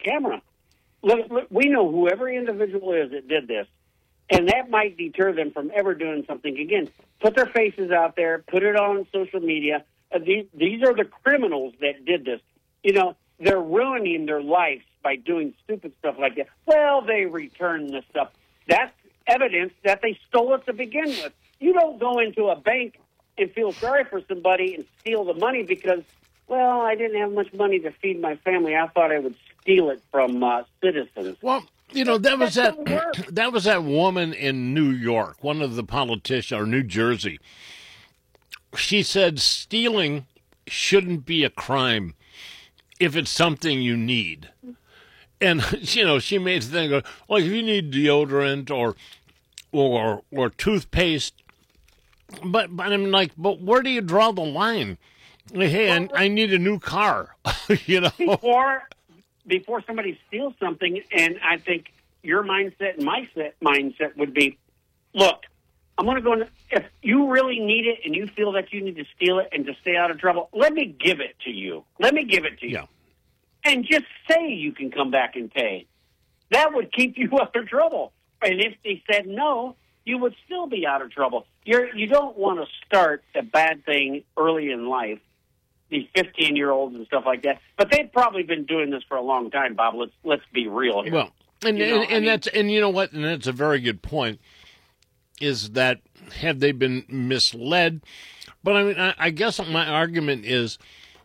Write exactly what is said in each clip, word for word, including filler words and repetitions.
camera. Look, look, we know who every individual is that did this, and that might deter them from ever doing something again. Put their faces out there, put it on social media. Uh, these, these are the criminals that did this. You know, they're ruining their lives by doing stupid stuff like that. Well, they returned this stuff. That's evidence that they stole it to begin with. You don't go into a bank and feel sorry for somebody and steal the money because, well, I didn't have much money to feed my family. I thought I would steal it from uh, citizens. Well, you know, that was that, that was that woman in New York, one of the politicians, or New Jersey. She said stealing shouldn't be a crime if it's something you need. And, you know, she made the thing go, well, if you need deodorant or or or toothpaste, but, but I'm like, but where do you draw the line? Hey, I, I need a new car, you know? Before, before somebody steals something, and I think your mindset and my set, mindset would be, look, I'm going to go, in, if you really need it and you feel that you need to steal it and to stay out of trouble, let me give it to you. Let me give it to you. Yeah. And just say you can come back and pay. That would keep you out of trouble. And if they said no, you would still be out of trouble. You're, you don't want to start a bad thing early in life, these fifteen-year-olds and stuff like that. But they've probably been doing this for a long time, Bob. Let's let's be real here. Well, and, you know, and, and mean, that's and you know what? And that's a very good point, is that have they been misled? But I mean, I, I guess my argument is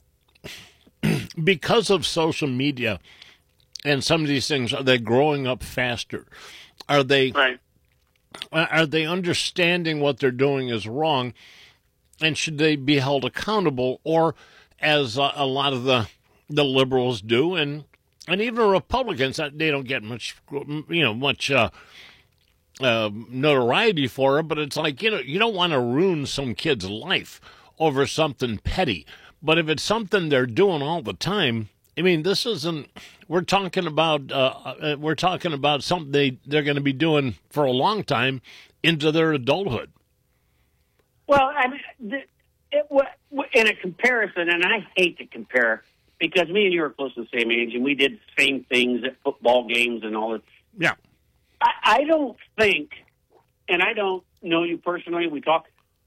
because of social media and some of these things, are they growing up faster? Are they right. are they understanding what they're doing is wrong, and should they be held accountable? Or, as a, a lot of the the liberals do, and and even Republicans, they don't get much, you know, much uh, uh, notoriety for it. But it's like, you know, you don't want to ruin some kid's life over something petty. But if it's something they're doing all the time, I mean, this isn't. We're talking about. Uh, we're talking about something they they're going to be doing for a long time into their adulthood. Well, I mean, it, it, in a comparison, and I hate to compare because me and you are close to the same age, and we did the same things at football games and all that. Yeah, I, I don't think, and I don't know you personally. We talk.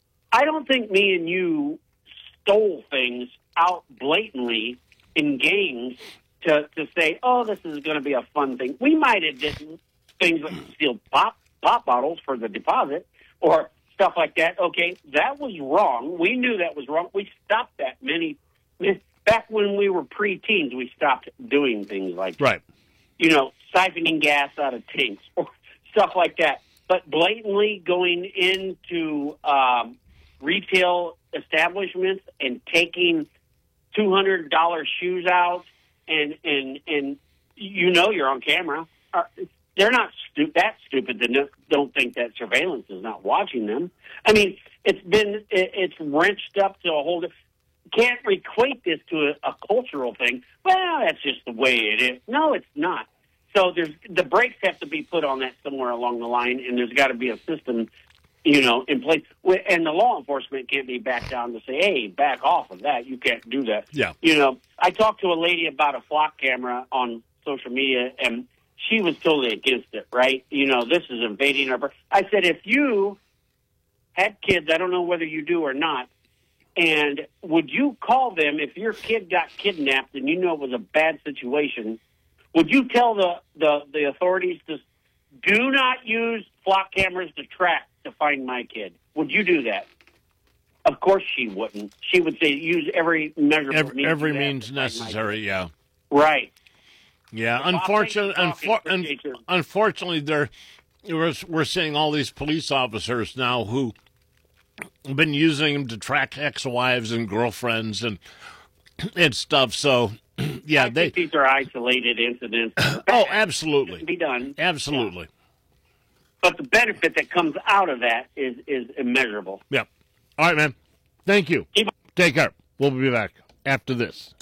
I don't think me and you stole things out blatantly in games to, to say, oh, this is going to be a fun thing. We might have did things like steal pop pop bottles for the deposit or stuff like that. Okay, that was wrong. We knew that was wrong. We stopped that many back when we were pre-teens. We stopped doing things like right. you know, siphoning gas out of tanks or stuff like that. But blatantly going into um, retail establishments and taking two hundred dollars shoes out, and, and, and you know you're on camera. They're not stu- that stupid to don't think that surveillance is not watching them. I mean, it's been, it's wrenched up to a whole, can't equate this to a, a cultural thing. Well, that's just the way it is. No, it's not. So there's, the brakes have to be put on that somewhere along the line, and there's got to be a system, you know, in place. And the law enforcement can't be back down to say, hey, back off of that. You can't do that. Yeah. You know, I talked to a lady about a flock camera on social media, and she was totally against it, right? You know, this is invading our... I said, if you had kids, I don't know whether you do or not, and would you call them if your kid got kidnapped and you know it was a bad situation, would you tell the, the, the authorities to do not use flock cameras to track to find my kid? Would you do that? Of course she wouldn't. She would say use every measurable every, means, every means necessary. Yeah, right. Yeah. Unfortunately, unfor- un- unfortunately, there we're, we're seeing all these police officers now who have been using them to track ex-wives and girlfriends and and stuff. So yeah, I they think these are isolated incidents. oh, absolutely, be done. Absolutely. Yeah. But the benefit that comes out of that is, is immeasurable. Yep. All right, man. Thank you. Take care. We'll be back after this.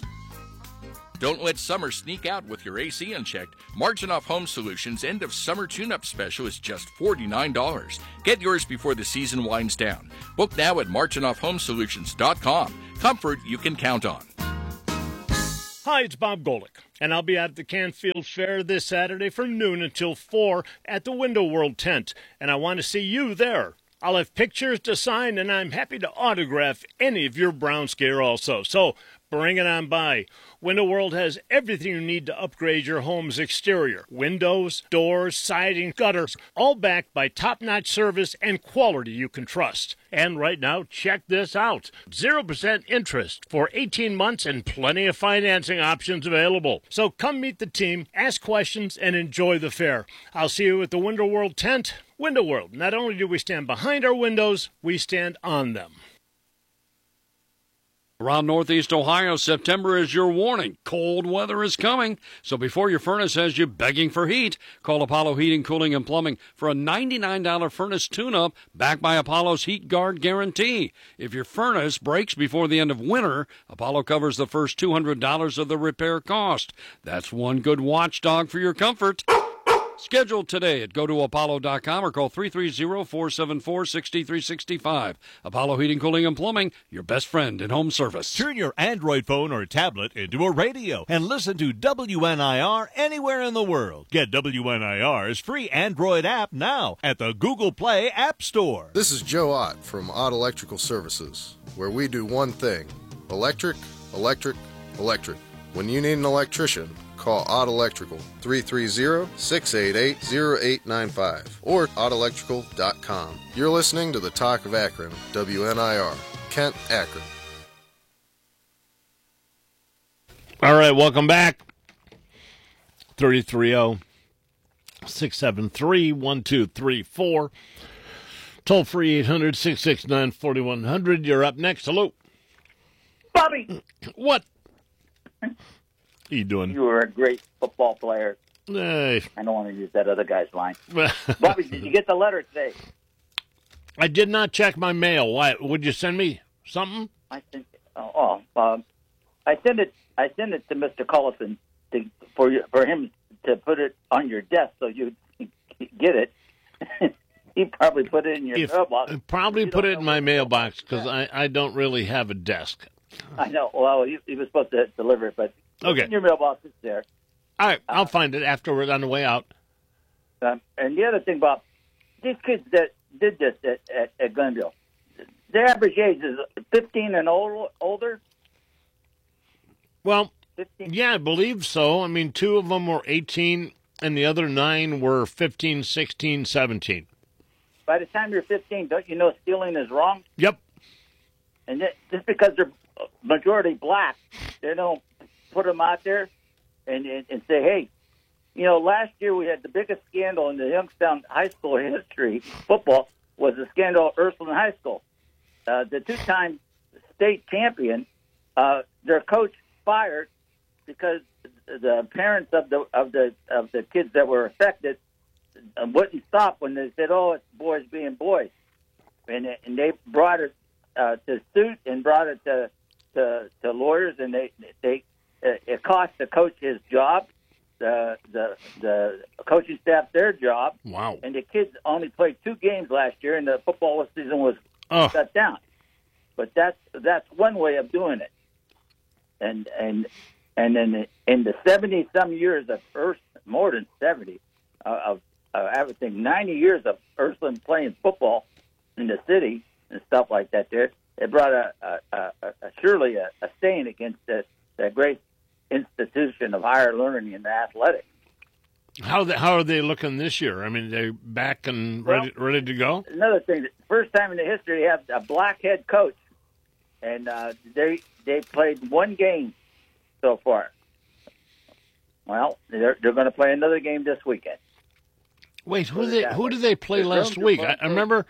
Don't let summer sneak out with your A C unchecked. Marginoff Home Solutions' end of summer tune-up special is just forty-nine dollars. Get yours before the season winds down. Book now at marginoff home solutions dot com. Comfort you can count on. Hi, it's Bob Golick, and I'll be at the Canfield Fair this Saturday from noon until four at the Window World tent, and I want to see you there. I'll have pictures to sign, and I'm happy to autograph any of your Browns gear also, so bring it on by. Window World has everything you need to upgrade your home's exterior. Windows, doors, siding, gutters, all backed by top-notch service and quality you can trust. And right now, check this out. zero percent interest for eighteen months and plenty of financing options available. So come meet the team, ask questions, and enjoy the fair. I'll see you at the Window World tent. Window World, not only do we stand behind our windows, we stand on them. Around Northeast Ohio, September is your warning. Cold weather is coming. So before your furnace has you begging for heat, call Apollo Heating, Cooling, and Plumbing for a ninety-nine dollars furnace tune-up backed by Apollo's Heat Guard guarantee. If your furnace breaks before the end of winter, Apollo covers the first two hundred dollars of the repair cost. That's one good watchdog for your comfort. Schedule today at go to apollo dot com or call three three zero, four seven four, six three six five. Apollo Heating, Cooling, and Plumbing, your best friend in home service. Turn your Android phone or tablet into a radio and listen to W N I R anywhere in the world. Get W N I R's free Android app now at the Google Play App Store. This is Joe Ott from Ott Electrical Services, where we do one thing: electric, electric, electric. When you need an electrician, call Ott Electrical, three three zero, six eight eight, zero eight nine five, or ott electrical dot com. You're listening to the Talk of Akron, W N I R, Kent, Akron. All right, welcome back. three three zero, six seven three, one two three four. Toll free eight hundred, six six nine, four one zero zero. You're up next. Hello. Bobby. What? How you doing? You were a great football player. Hey. I don't want to use that other guy's line. Bobby, did you get the letter today? I did not check my mail. Why? Would you send me something? I think. Oh, oh um, I sent it. I sent it to Mister Collison to for you, for him to put it on your desk so you get it. He probably put it in your if, mailbox. Probably you put it in my mailbox because I, I don't really have a desk. I know. Well, he, he was supposed to deliver it, but okay. In your mailbox, it's there. All right, I'll uh, find it afterward on the way out. Um, and the other thing, Bob, these kids that did this at, at, at Glenville, their average age is fifteen and old, older? Well, fifteen? Yeah, I believe so. I mean, two of them were eighteen, and the other nine were fifteen, sixteen, seventeen. By the time you're fifteen, don't you know stealing is wrong? Yep. And that, just because they're majority black, they don't put them out there and, and, and say, hey, you know, last year we had the biggest scandal in the Youngstown High School history, football, was the scandal at Ursuline High School. Uh, the two-time state champion, uh, their coach fired because the parents of the of the of the kids that were affected uh, wouldn't stop when they said, "Oh, it's boys being boys," and and they brought it uh, to suit and brought it to to, to lawyers, and they they uh, it cost the coach his job, the the the coaching staff their job. Wow! And the kids only played two games last year, and the football season was oh. shut down. But that's that's one way of doing it. And and and in in the seventy some years of Urs, more than seventy uh, of uh, I would think ninety years of Ursuline playing football in the city and stuff like that, there it brought a, a, a, a surely a, a stain against the, the great institution of higher learning and athletics. How the, how are they looking this year? I mean, they back and ready well, ready to go. Another thing, first time in the history they have a black head coach, and uh, they they played one game so far. Well, they're they're going to play another game this weekend. Wait, who they who did they play last week? I, I remember.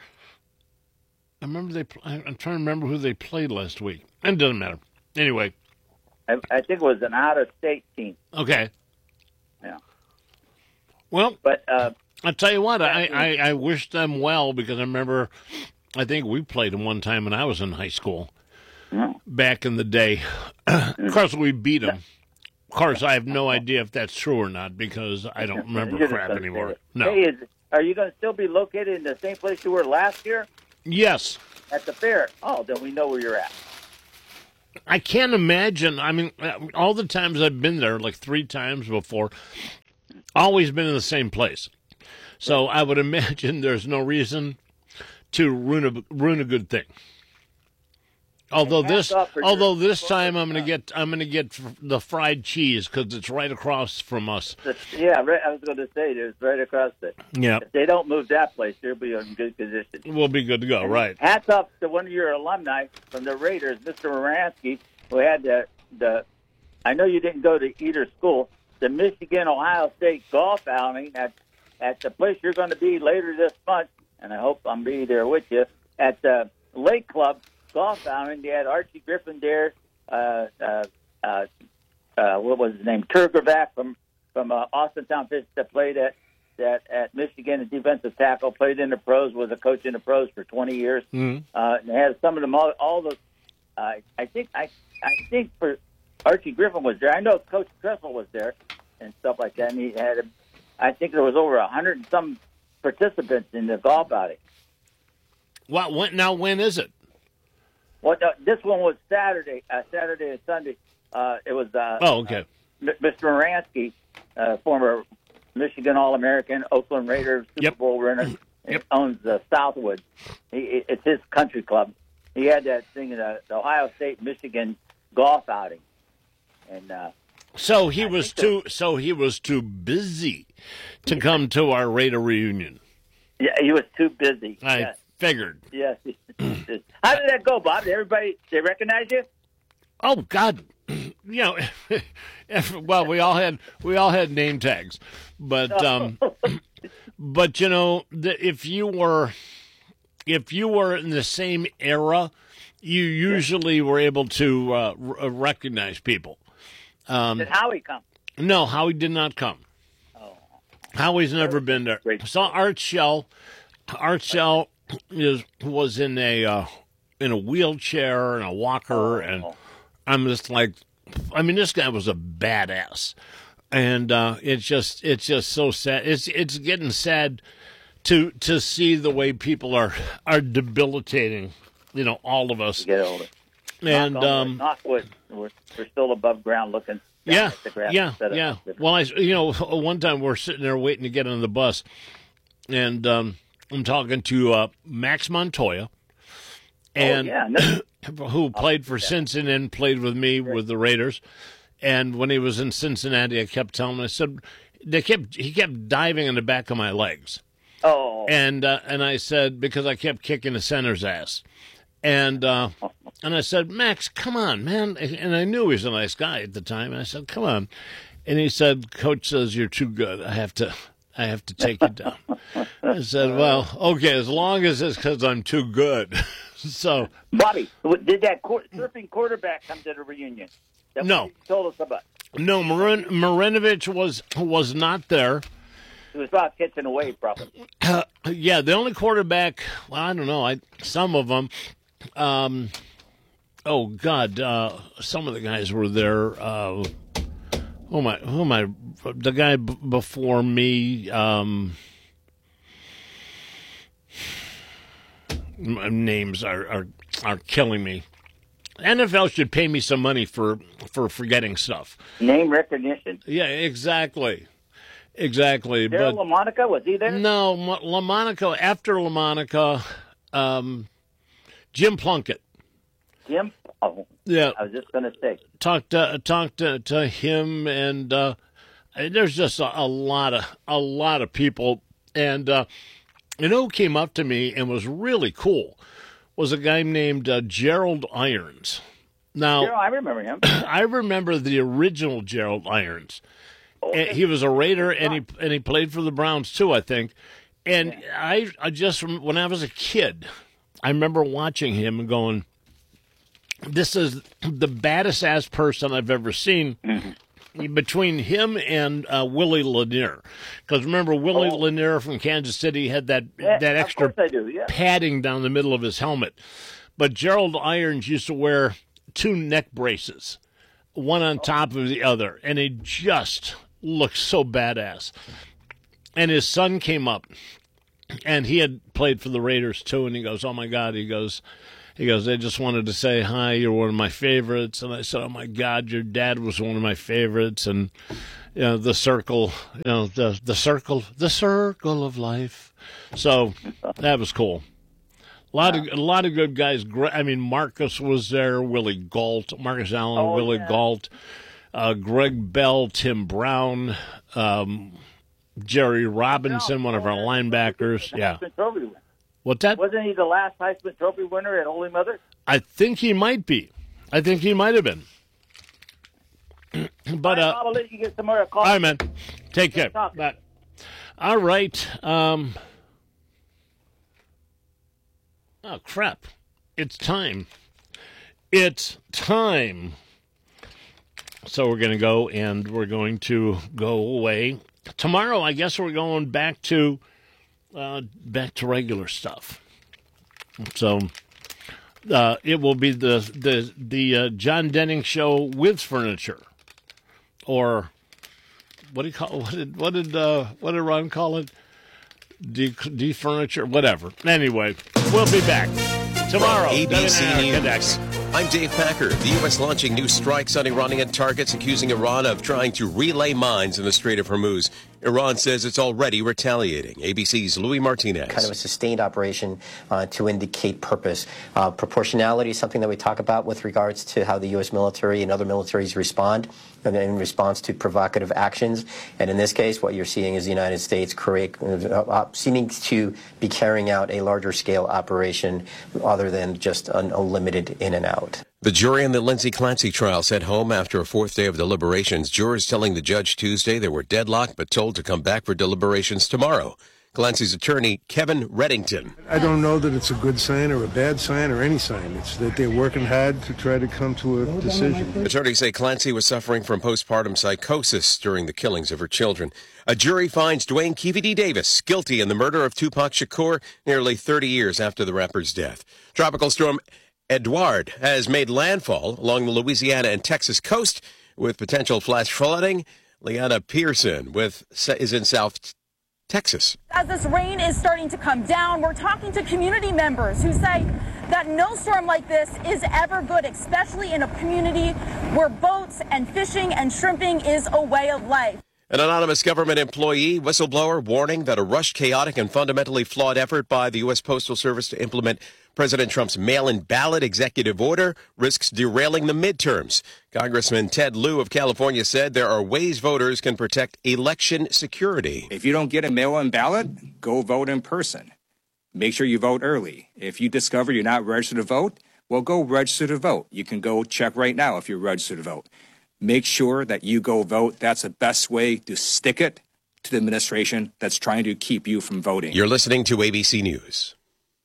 I remember they. I'm trying to remember who they played last week. And it doesn't matter. Anyway, I, I think it was an out-of-state team. Okay. Yeah. Well, but uh, I'll tell you what. I, I I wish them well because I remember. I think we played them one time when I was in high school. No. Back in the day. Of course, we beat them. Of course, I have no idea if that's true or not because I don't remember crap anymore. No. Hey, is, are you going to still be located in the same place you were last year? Yes. At the fair. Oh, then we know where you're at. I can't imagine. I mean, all the times I've been there, like three times before, always been in the same place. So I would imagine there's no reason to ruin a, ruin a good thing. Although this, although this time I'm going to get, I'm going to get the fried cheese because it's right across from us. Yeah, right, I was going to say it's right across it. Yeah. If they don't move that place, they'll be in good position. We'll be good to go, right? Hats off to one of your alumni from the Raiders, Mister Moransky, who had the the. I know you didn't go to either school. The Michigan Ohio State golf outing at at the place you're going to be later this month, and I hope I'm be there with you at the Lake Club golf outing. They had Archie Griffin there. Uh, uh, uh, uh, what was his name? Turgervac from from uh, Austintown Fish that played at that at Michigan, a defensive tackle, played in the pros, was a coach in the pros for twenty years. Mm-hmm. Uh, and they had some of them all. all the uh, I think I I think for Archie Griffin was there. I know Coach Tressel was there and stuff like that. And he had, a, I think there was over a hundred and some participants in the golf outing. Well, when, now when is it? Well, uh, this one was Saturday, uh, Saturday and Sunday. Uh, it was. Uh, oh, okay. Uh, Mister Moransky, uh, former Michigan All-American, Oakland Raiders, Super Yep. Bowl winner, Yep. owns uh, Southwood. He, it's his country club. He had that thing in the, the Ohio State Michigan golf outing, and uh, so he I was think too. So he was too busy to come to our Raider reunion. yeah, he was too busy. I yes, figured. yes. How did that go, Bob? Did everybody they recognize you? Oh God, you know, if, well, we all had we all had name tags, but um, but you know, the, if you were if you were in the same era, you usually were able to uh, r- recognize people. Um, Did Howie come? no, Howie did not come. Oh, Howie's never been there. Great. Saw Art Shell. Art Shell is was in a uh, in a wheelchair and a walker, and I'm just like, I mean, this guy was a badass, and uh, it's just it's just so sad. It's it's getting sad to to see the way people are are debilitating, you know, all of us. get older. And knock on wood, um, knock wood. We're, we're still above ground looking. down yeah, at the grass yeah, instead of- yeah. Well, I, you know, one time we're sitting there waiting to get on the bus, and um, I'm talking to uh, Max Montoya, and oh, yeah, no, who played for Cincinnati and played with me with the Raiders. And when he was in Cincinnati, I kept telling him, I said, they kept he kept diving in the back of my legs, oh, and uh, and I said, because I kept kicking the center's ass, and. Uh, And I said, Max, come on, man. And I knew he was a nice guy at the time. And I said, come on. And he said, Coach says you're too good. I have to I have to take you down. I said, well, okay, as long as it's because I'm too good. So, Bobby, did that qu- surfing quarterback come to the reunion? That No. you told us about. no, Marin- Marinovich was, was not there. He was about catching away, probably. Uh, yeah, the only quarterback, well, I don't know, I some of them, um, oh, God, uh, some of the guys were there. Uh, who am I? Who am I? The guy b- before me. Um, names are, are are killing me. N F L should pay me some money for, for forgetting stuff. Name recognition. Yeah, exactly, exactly. Daryl But LaMonica, was he there? no, Ma- LaMonica. After LaMonica, um, Jim Plunkett. Jim? Oh, Yeah, I was just going to say. talked to, talked to, to him, and uh, there's just a, a lot of a lot of people, and uh, you know who came up to me and was really cool was a guy named uh, Gerald Irons. Now, Daryl, I remember him. I remember the original Gerald Irons. And he was a Raider, and he and he played for the Browns too, I think. And I, I just when I was a kid, I remember watching him and going, "This is the baddest ass person I've ever seen." Mm-hmm. Between him and uh, Willie Lanier, because remember Willie Oh. Lanier from Kansas City had that Yeah, that of extra course I do, yeah. padding down the middle of his helmet. But Gerald Irons used to wear two neck braces, one on top of the other, and he just looked so badass. And his son came up, and he had played for the Raiders too, and he goes, oh, my God, he goes, He goes, I just wanted to say hi. You're one of my favorites. And I said, oh, my God, your dad was one of my favorites. And, you know, the circle, you know, the, the circle, the circle of life. So that was cool. A lot of a lot of good guys. I mean, Marcus was there, Willie Gault, Marcus Allen, Oh, Willie yeah. Gault, uh, Greg Bell, Tim Brown, um, Jerry Robinson, one of our linebackers. Yeah. Heisman Trophy winner. What's that? Wasn't he the last Heisman Trophy winner at Holy Mother? I think he might be. I think he might have been. But uh, I'll let you get some more calls. all right, man. Take care. talk. Bye. All right. Um, oh, crap. It's time. It's time. So we're going to go, and we're going to go away. Tomorrow, I guess we're going back to uh, back to regular stuff. So uh, it will be the the the uh, John Denning show with furniture, or what do you call what did what did uh, what did Ron call it? De, de furniture, whatever. Anyway, we'll be back tomorrow. A B C Devin and News. Connect. I'm Dave Packer. The U S launching new strikes on Iranian targets, accusing Iran of trying to relay mines in the Strait of Hormuz. Iran says it's already retaliating. A B C's Louis Martinez. Kind of a sustained operation uh, to indicate purpose. Uh, proportionality is something that we talk about with regards to how the U S military and other militaries respond in response to provocative actions. And in this case, what you're seeing is the United States create, uh, seeming to be carrying out a larger scale operation other than just an unlimited in and out. The jury in the Lindsay Clancy trial sent home after a fourth day of deliberations. Jurors telling the judge Tuesday they were deadlocked but told to come back for deliberations tomorrow. Clancy's attorney, Kevin Reddington. I don't know that it's a good sign or a bad sign or any sign. It's that they're working hard to try to come to a decision. Attorneys say Clancy was suffering from postpartum psychosis during the killings of her children. A jury finds Dwayne Keevedy Davis guilty in the murder of Tupac Shakur nearly thirty years after the rapper's death. Tropical storm Edouard has made landfall along the Louisiana and Texas coast with potential flash flooding. Leanna Pearson with is in South Texas. As this rain is starting to come down, we're talking to community members who say that no storm like this is ever good, especially in a community where boats and fishing and shrimping is a way of life. An anonymous government employee whistleblower warning that a rushed, chaotic, and fundamentally flawed effort by the U S Postal Service to implement President Trump's mail-in ballot executive order risks derailing the midterms. Congressman Ted Lieu of California said there are ways voters can protect election security. If you don't get a mail-in ballot, go vote in person. Make sure you vote early. If you discover you're not registered to vote, well, go register to vote. You can go check right now if you're registered to vote. Make sure that you go vote. That's the best way to stick it to the administration that's trying to keep you from voting. You're listening to A B C News.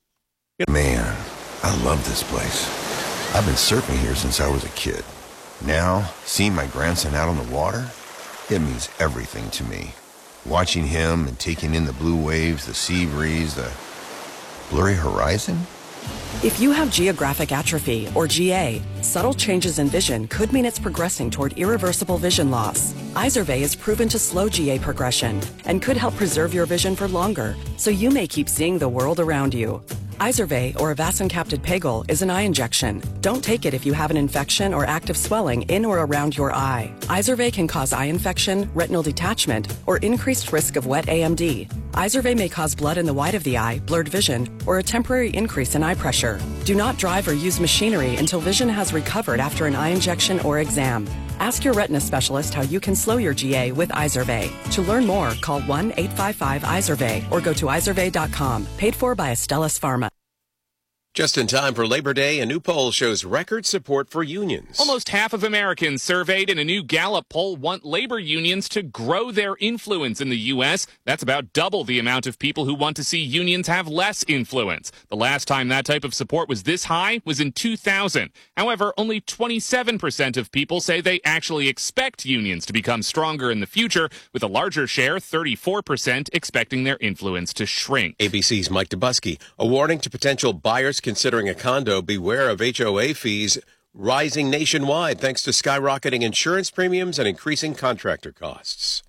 Man, I love this place. I've been surfing here since I was a kid. Now, seeing my grandson out on the water, it means everything to me. Watching him and taking in the blue waves, the sea breeze, the blurry horizon. If you have geographic atrophy, or G A, subtle changes in vision could mean it's progressing toward irreversible vision loss. Izervay is proven to slow G A progression and could help preserve your vision for longer, so you may keep seeing the world around you. Izervay, or avacincaptad pegol, is an eye injection. Don't take it if you have an infection or active swelling in or around your eye. Izervay can cause eye infection, retinal detachment, or increased risk of wet A M D. Izervay may cause blood in the white of the eye, blurred vision, or a temporary increase in eye pressure. Do not drive or use machinery until vision has recovered after an eye injection or exam. Ask your retina specialist how you can slow your G A with Izervay. To learn more, call one eight five five Izervay or go to izervay dot com. Paid for by Astellas Pharma. Just in time for Labor Day, a new poll shows record support for unions. Almost half of Americans surveyed in a new Gallup poll want labor unions to grow their influence in the U S. That's about double the amount of people who want to see unions have less influence. The last time that type of support was this high was in two thousand. However, only twenty-seven percent of people say they actually expect unions to become stronger in the future, with a larger share, thirty-four percent, expecting their influence to shrink. A B C's Mike Dubusky, a warning to potential buyers considering a condo, beware of H O A fees rising nationwide thanks to skyrocketing insurance premiums and increasing contractor costs.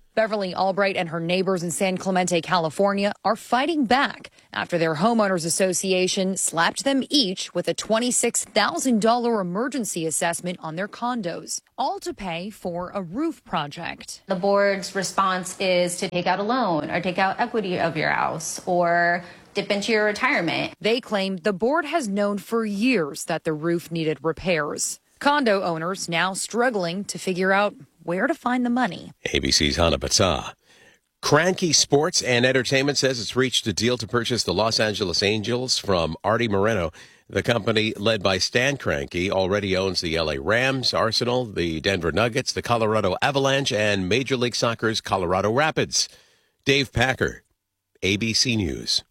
Beverly Albright and her neighbors in San Clemente, California, are fighting back after their homeowners association slapped them each with a twenty-six thousand dollars emergency assessment on their condos, all to pay for a roof project. The board's response is to take out a loan or take out equity of your house or dip into your retirement. They claim the board has known for years that the roof needed repairs. Condo owners now struggling to figure out where to find the money. A B C's Hannah Battah. Cranky Sports and Entertainment says it's reached a deal to purchase the Los Angeles Angels from Artie Moreno. The company, led by Stan Kroenke, already owns the L A Rams, Arsenal, the Denver Nuggets, the Colorado Avalanche, and Major League Soccer's Colorado Rapids. Dave Packer, A B C News.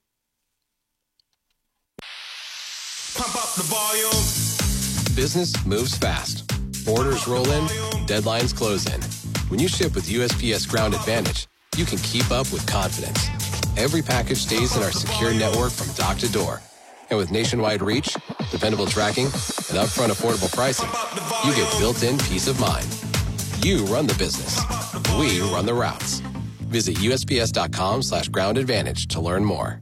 Pump up the volume. Business moves fast. Orders roll in, deadlines close in. When you ship with U S P S Ground Advantage, you can keep up with confidence. Every package stays in our secure network from dock to door. And with nationwide reach, dependable tracking, and upfront affordable pricing, you get built-in peace of mind. You run the business. We run the routes. Visit U S P S dot com slash ground advantage to learn more.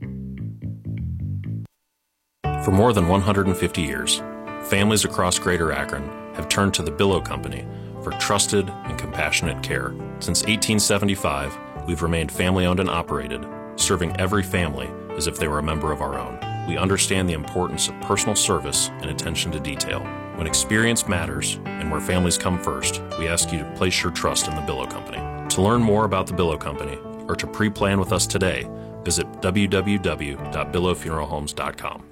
For more than one hundred fifty years, families across Greater Akron have turned to the Billow Company for trusted and compassionate care. Since eighteen seventy-five, we've remained family-owned and operated, serving every family as if they were a member of our own. We understand the importance of personal service and attention to detail. When experience matters and where families come first, we ask you to place your trust in the Billow Company. To learn more about the Billow Company or to pre-plan with us today, visit w w w dot billow funeral homes dot com.